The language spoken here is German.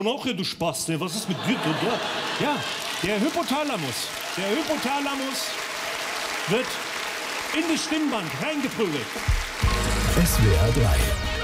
Und auch hier, du Spaß, was ist mit dir? Ja, der Hypothalamus wird in das Stimmband reingeprügelt. SWR 3